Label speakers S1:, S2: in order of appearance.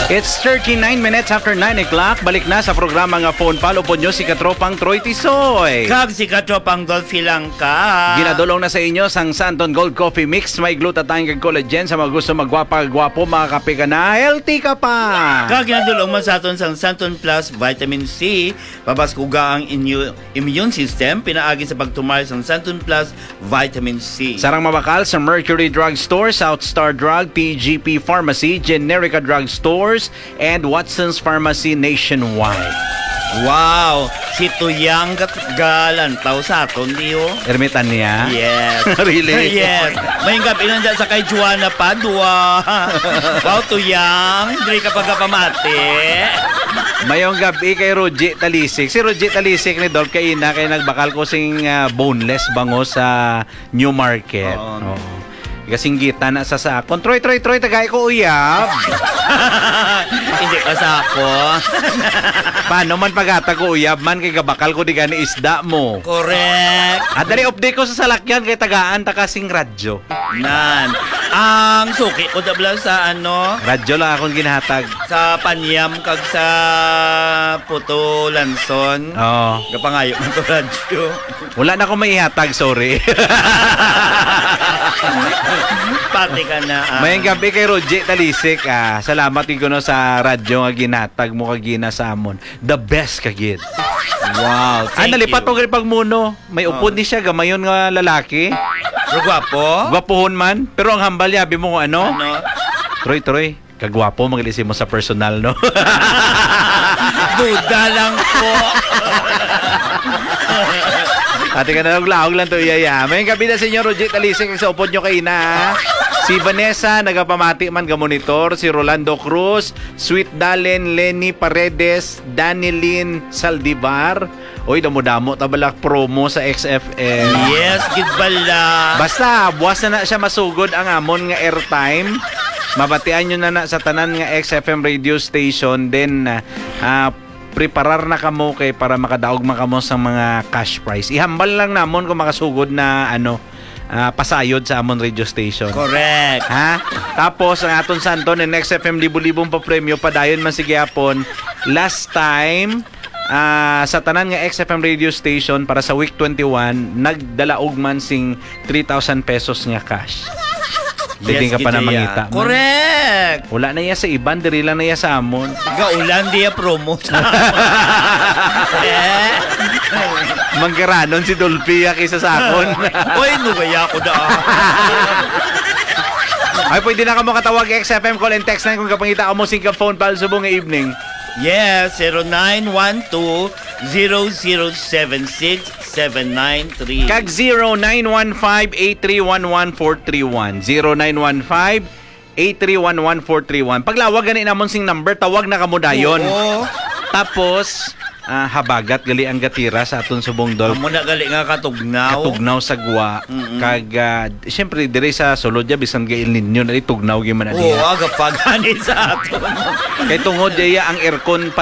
S1: It's 39 minutes after 9 o'clock. Balik na sa programa nga Phone Pal. Upod nyo si Katropang Troy Tisoy.
S2: Kag si Katropang Dolphy lang ka.
S1: Ginadulong na sa inyo sang Santon Gold Coffee Mix. May glutathione kag collagen sa mga gusto magwapa-gwapo, mga kape ka na. Healthy ka pa.
S2: Kag ginadulong man sa aton sang Santon Plus Vitamin C. Papaskuga ang immune system. Pinaagi sa pagtumar sang Santon Plus Vitamin C.
S1: Sarang mabakal sa Mercury Drug Store, South Star Drug, TGP Pharmacy, Generica Drug Stores, and Watson's Pharmacy nationwide.
S2: Wow! Si Tuyang Gatgalan tao sa aton, Leo.
S1: Ermitan niya?
S2: Yes.
S1: Really?
S2: Yes. May gabi lang dyan sa kay Juana Padua. Wow, Tuyang. Hindi ka pagkapamati.
S1: Mayong gabi kay Rogie Talisik. Si Rogie Talisik ni Dolph Kaina kay nagbakal ko sing boneless bango sa New Market. Oo. Kasing gita na sa sakon. Troy, tagay ko uyab.
S2: Hindi ka sa ako.
S1: Paano man pagata ko uyab man kay gabakal ko di gani isda mo.
S2: Correct.
S1: Dali update ko sa salakyan kay tagaan ta kasing radyo.
S2: Nan. Ang suki ko dabla sa ano,
S1: Radyo lang akong ginahatag.
S2: sa Panyam kag sa Puto Lanson.
S1: Oo.
S2: Gapangayo man to radyo.
S1: Wala na akong maihatag, sorry.
S2: Pati ka na.
S1: Mayang gabi kay Rogie Talisik. Salamat ko no sa radyo nga ginatag mo kagina sa amon. The best kagid.
S2: Wow, thank
S1: Nalipat
S2: you.
S1: ko kay pagmuno. May upod ni siya gamayon nga lalaki.
S2: Pero gwapo?
S1: Gwapohon man. Pero ang hambal yabi mo kung ano.
S2: Ano?
S1: Troy, kagwapo maglisi mo sa personal, no?
S2: Duda lang po.
S1: Ate ka na laog lang to iyaya. May gabi na sa inyo, Rogie Talisik, sa upod nyo kayo na. Si Vanessa, nagapamati man ga-monitor. Si Rolando Cruz, Sweet Dalen, Lenny Paredes, Danilyn Saldivar. Uy, damo-damo, tabalak promo sa XFM.
S2: Yes, gidbala.
S1: Basta, buwas na siya masugod ang amon nga airtime. Mabatian nyo na sa tanan nga XFM radio station. Then, preparar na kamo kay para makadaog man kamo sa mga cash prize. Ihambal lang namon kung makasugod na pasayod sa amon radio station.
S2: Correct.
S1: Ha? Tapos ang aton santon ng XFM libo-libong pa premyo padayon man sige hapon. Last time sa tanan nga XFM radio station para sa week 21 nagdalaog man sing 3,000 pesos nga cash. Dili ka pa na mangita.
S2: Correct.
S1: Wala na iya sa iban, diri lang na iya sa amon.
S2: Gaulan diya promo.
S1: Manggaranon si Dolphy kaysa sa akon.
S2: Uy, nugaya ko da.
S1: Ay, pwede na ka mo katawag XFM call and text na kung kapangita mo sing phone pal subong nga evening.
S2: Yes, 0912-0076-793.
S1: Kag 0915-8311431. 0915-8311431. Paglawag gani namon sing number, tawag na kamo dayon.
S2: Oo.
S1: Tapos, habagat gali ang gatira sa aton subong Dolph.
S2: Amo na gali nga katugnaw.
S1: Katugnaw sa gwa. Kag, siyempre, dire sa Solodya, bisan gail ninyo, na tugnaw gyud man
S2: Oo,
S1: niya.
S2: aga pagani sa aton.
S1: Kay tungod diya ang aircon